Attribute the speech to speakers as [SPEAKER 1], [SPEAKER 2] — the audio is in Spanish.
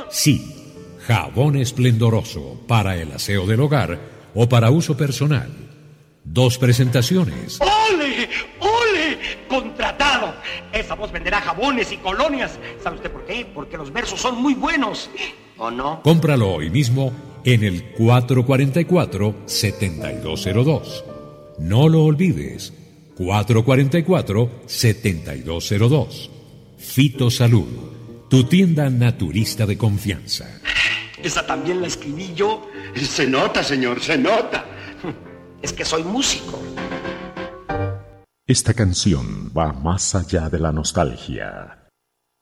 [SPEAKER 1] Sí, jabón esplendoroso para el aseo del hogar o para uso personal. 2 presentaciones.
[SPEAKER 2] ¡Ole! ¡Ole! ¡Contratado! Esa voz venderá jabones y colonias. ¿Sabe usted por qué? Porque los versos son muy buenos. ¿O no?
[SPEAKER 1] Cómpralo hoy mismo en el 444-7202. No lo olvides. 444-7202. Fitosalud, tu tienda naturista de confianza.
[SPEAKER 2] Esa también la escribí yo.
[SPEAKER 3] Se nota, señor, se nota.
[SPEAKER 2] Es que soy músico.
[SPEAKER 4] Esta canción va más allá de la nostalgia.